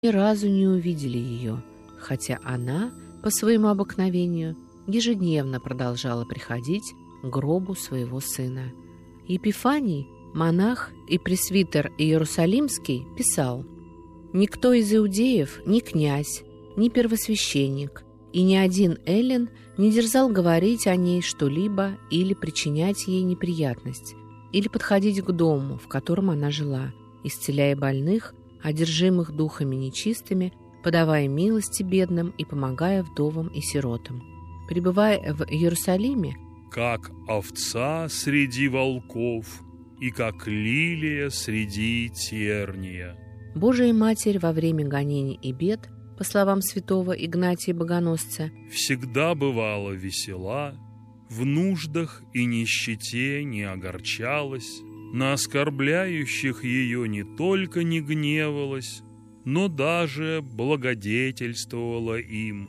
ни разу не увидели ее, хотя она, по своему обыкновению, ежедневно продолжала приходить к гробу своего сына. Епифаний, монах и пресвитер Иерусалимский, писал: «Никто из иудеев, ни князь, ни первосвященник и ни один эллин не дерзал говорить о ней что-либо или причинять ей неприятность, или подходить к дому, в котором она жила, исцеляя больных, одержимых духами нечистыми, подавая милости бедным и помогая вдовам и сиротам. Пребывая в Иерусалиме, как овца среди волков и как лилия среди терния». Божия Матерь во время гонений и бед, по словам святого Игнатия Богоносца, всегда бывала весела, в нуждах и нищете не огорчалась, на оскорбляющих ее не только не гневалась, но даже благодетельствовала им.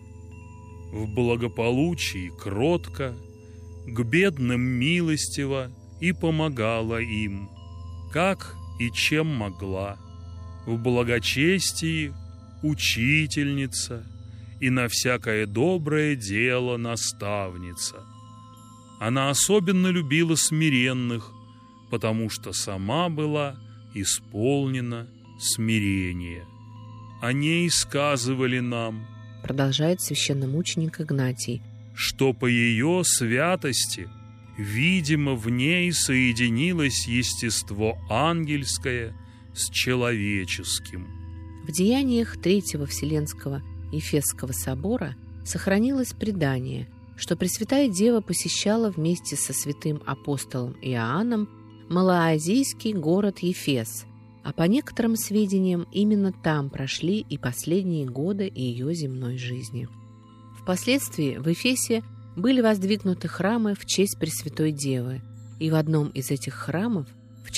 В благополучии кротко, к бедным милостиво и помогала им, как и чем могла. В благочестии учительница и на всякое доброе дело наставница. Она особенно любила смиренных, потому что сама была исполнена смирения. О ней сказывали нам, продолжает священномученик Игнатий, что по ее святости, видимо, в ней соединилось естество ангельское с человеческим. В деяниях Третьего Вселенского Ефесского собора сохранилось предание, что Пресвятая Дева посещала вместе со святым апостолом Иоанном малоазийский город Ефес, а по некоторым сведениям именно там прошли и последние годы ее земной жизни. Впоследствии в Эфесе были воздвигнуты храмы в честь Пресвятой Девы, и в одном из этих храмов в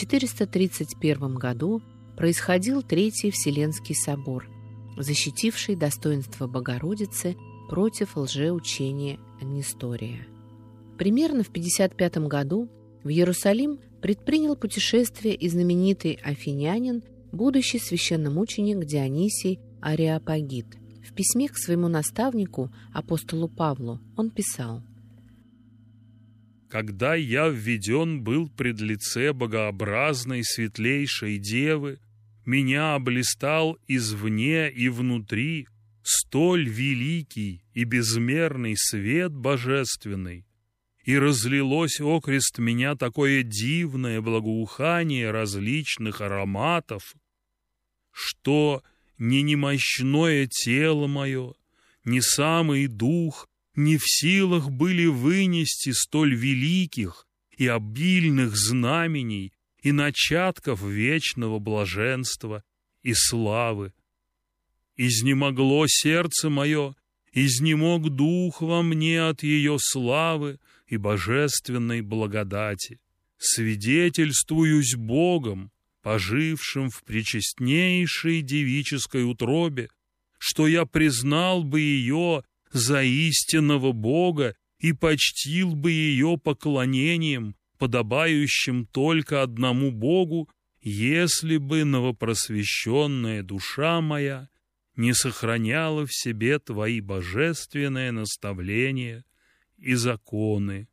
431 году происходил Третий Вселенский собор, защитивший достоинство Богородицы против лжеучения Нестория. Примерно в 55 году в Иерусалим предпринял путешествие и знаменитый афинянин, будущий священномученик Дионисий Ареопагит. В письме к своему наставнику, апостолу Павлу, он писал: «Когда я введен был пред лице богообразной светлейшей Девы, меня облистал извне и внутри столь великий и безмерный свет божественный, и разлилось окрест меня такое дивное благоухание различных ароматов, что ни немощное тело мое, ни самый дух не в силах были вынести столь великих и обильных знамений и начатков вечного блаженства и славы. Изнемогло сердце мое, изнемог дух во мне от ее славы и божественной благодати. Свидетельствуюсь Богом, пожившим в пречестнейшей девической утробе, что я признал бы ее за истинного Бога и почтил бы ее поклонением, подобающим только одному Богу, если бы новопросвещенная душа моя не сохраняла в себе Твои божественные наставления и законы.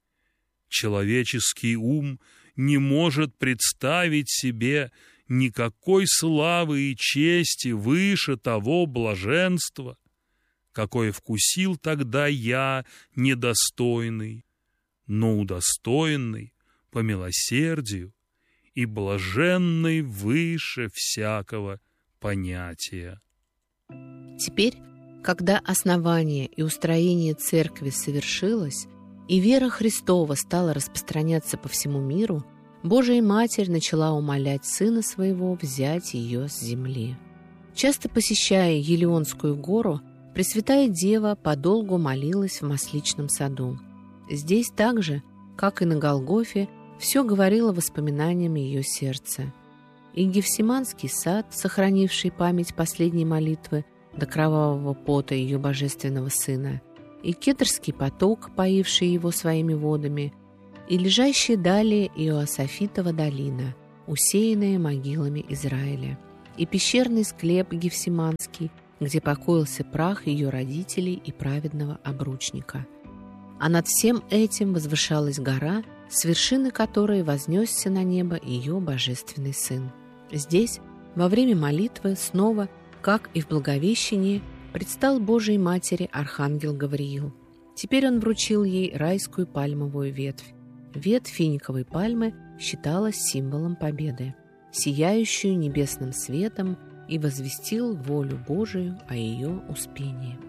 Человеческий ум не может представить себе никакой славы и чести выше того блаженства, какое вкусил тогда я, недостойный, но удостоенный по милосердию и блаженный выше всякого понятия. Теперь, когда основание и устроение церкви совершилось, и вера Христова стала распространяться по всему миру, Божия Матерь начала умолять Сына Своего взять ее с земли. Часто посещая Елеонскую гору, Пресвятая Дева подолгу молилась в Масличном саду. Здесь так же, как и на Голгофе, все говорило воспоминаниям ее сердца. И Гефсиманский сад, сохранивший память последней молитвы до кровавого пота ее божественного Сына, и Кедрский поток, поивший его своими водами, и лежащая далее Иоасафитова долина, усеянная могилами Израиля, и пещерный склеп Гефсиманский, где покоился прах ее родителей и праведного обручника. А над всем этим возвышалась гора, с вершины которой вознесся на небо ее божественный Сын. Здесь, во время молитвы, снова, как и в Благовещении, предстал Божией Матери архангел Гавриил. Теперь он вручил ей райскую пальмовую ветвь. Ветвь финиковой пальмы считалась символом победы, сияющую небесным светом, и возвестил волю Божию о ее успении.